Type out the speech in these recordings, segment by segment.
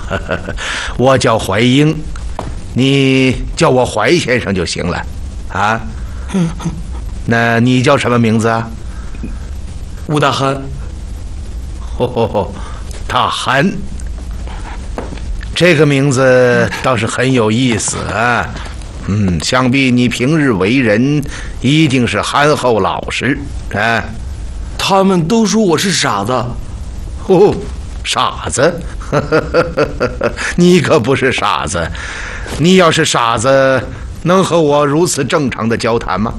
我叫怀英，你叫我怀先生就行了，啊？那你叫什么名字啊？ 吴大憨。 大憨，这个名字倒是很有意思啊。想必你平日为人一定是憨厚老实啊。 他们都说我是傻子。 傻子？你可不是傻子。你要是傻子，能和我如此正常的交谈吗？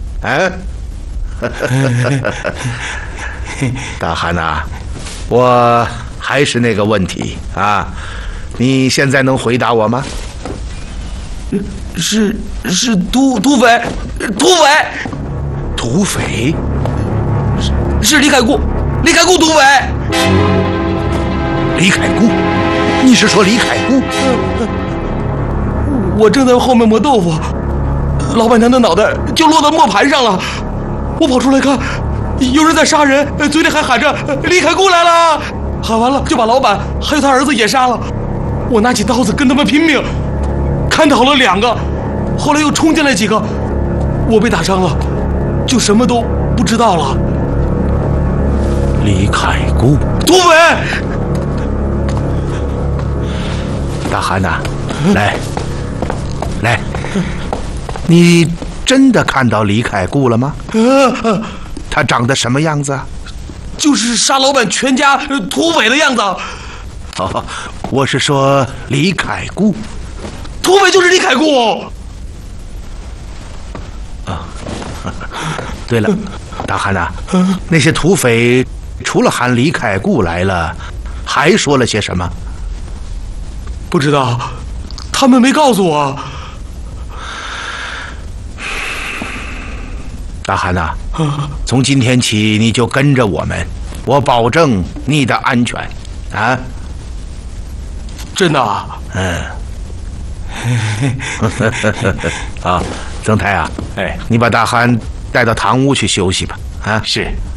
大憨呐，我还是那个问题啊，你现在能回答我吗？ 是土匪， 土匪？ 是李凯固土匪。 李凯固？你是说李凯固？ 我正在后面磨豆腐，老板娘的脑袋就落到磨盘上了。我跑出来看，有人在杀人，嘴里还喊着李凯固来了。喊完了就把老板还有他儿子也杀了。我拿起刀子跟他们拼命，砍倒了2个，后来又冲进来几个，我被打伤了，就什么都不知道了。 李凯固， 土匪！ 大憨呐，来，你真的看到李凯固了吗？他长得什么样子啊？ 就是杀老板全家土匪的样子。 我是说李凯固。 土匪就是李凯固。 对了，大憨呐，那些土匪除了喊李凯固来了，还说了些什么？ 不知道，他们没告诉我。 大憨呐，从今天起你就跟着我们，我保证你的安全，啊！ 真的啊？ 啊，曾太啊，你把大憨带到堂屋去休息吧，啊！ 是。